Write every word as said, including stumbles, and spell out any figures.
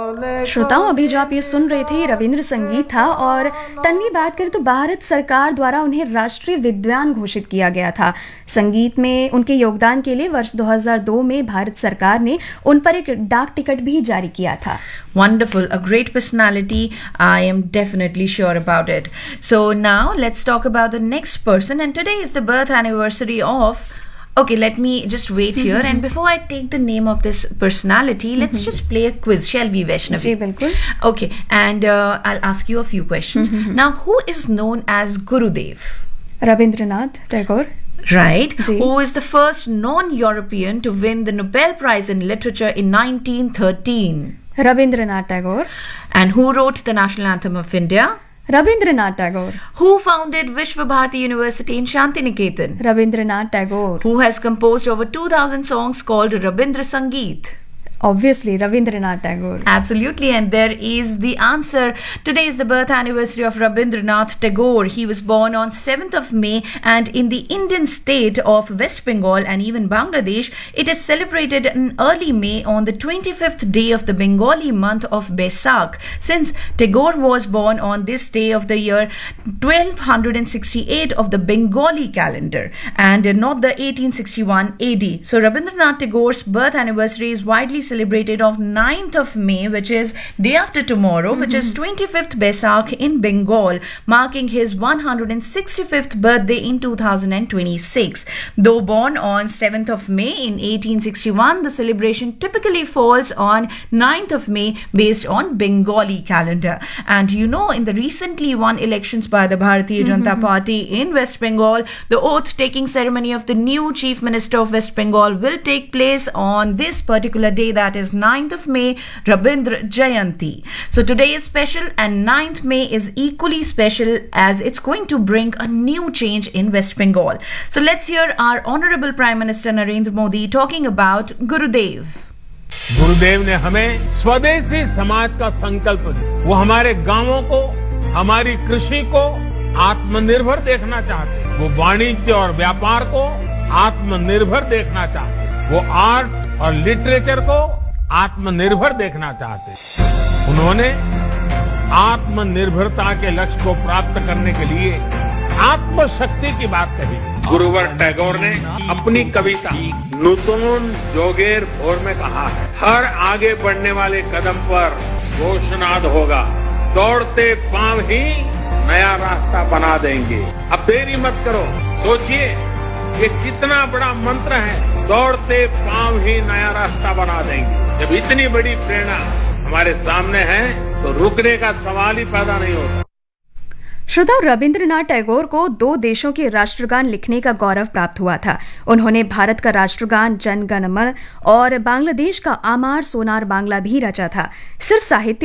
श्रोताओं, अभी जो आप ये सुन रहे थे रविंद्र संगीत था। और तन्वी बात करें तो भारत सरकार द्वारा उन्हें राष्ट्रीय विद्वान घोषित किया गया था। संगीत में उनके योगदान के लिए वर्ष दो हज़ार दो में भारत सरकार ने उन पर एक डाक टिकट भी जारी किया था। Wonderful, a great personality. I am definitely sure about it. So now let's talk about the next person, and today is the birth anniversary of. Okay, let me just wait here, and before I take the name of this personality, let's just play a quiz, shall we, Vaishnavi? जी बिल्कुल। Okay, and uh, I'll ask you a few questions. Now, who is known as Gurudev? Rabindranath Tagore. Right. Ji. Who is the first non-European to win the Nobel Prize in Literature in nineteen thirteen? Rabindranath Tagore. And who wrote the national anthem of India? Rabindranath Tagore. Who founded Vishwa Bharati University in Shantiniketan? Rabindranath Tagore. Who has composed over two thousand songs called Rabindra Sangeet? Obviously, Rabindranath Tagore. Absolutely, and there is the answer. Today is the birth anniversary of Rabindranath Tagore. He was born on seventh of May, and in the Indian state of West Bengal and even Bangladesh, it is celebrated in early May on the twenty-fifth day of the Bengali month of Baisakh. Since Tagore was born on this day of the year twelve sixty-eight of the Bengali calendar and not the eighteen sixty-one A D. So Rabindranath Tagore's birth anniversary is widely celebrated on ninth of May, which is day after tomorrow, mm-hmm. which is twenty-fifth Baisakh in Bengal, marking his one hundred sixty-fifth birthday in two thousand twenty-six. Though born on seventh of May in eighteen sixty-one, the celebration typically falls on ninth of May based on Bengali calendar. And you know, in the recently won elections by the Bharatiya mm-hmm. Janata Party in West Bengal, the oath-taking ceremony of the new Chief Minister of West Bengal will take place on this particular day, that is ninth of May, Rabindra Jayanti. So today is special, and ninth May is equally special as it's going to bring a new change in West Bengal. So let's hear our Honorable Prime Minister Narendra Modi talking about Gurudev. गुरुदेव ने हमें स्वदेशी समाज का संकल्प दिया। वो हमारे गांवों को, हमारी कृषि को आत्मनिर्भर देखना चाहते। वो वाणिज्य और व्यापार को आत्मनिर्भर देखना चाहते। वो आर्ट और लिटरेचर को आत्मनिर्भर देखना चाहते। उन्होंने आत्मनिर्भरता के लक्ष्य को प्राप्त करने के लिए आत्मशक्ति की बात कही। गुरुवर टैगोर ने अपनी कविता नूतन जोगेर भोर में कहा है, हर आगे बढ़ने वाले कदम पर घोषणाद होगा, दौड़ते पांव ही नया रास्ता बना देंगे। अब देरी मत करो, सोचिए ये कितना बड़ा मंत्र है, दौड़ते पांव ही नया रास्ता बना देंगे। जब इतनी बड़ी प्रेरणा हमारे सामने है तो रुकने का सवाल ही पैदा नहीं होता। श्रोताओं, रविंद्रनाथ टैगोर को दो देशों के राष्ट्रगान लिखने का गौरव प्राप्त हुआ था। उन्होंने भारत का राष्ट्रगान जन गण मन और बांग्लादेश का आमार सोनार बांग्ला भी रचा था। सिर्फ साहित्य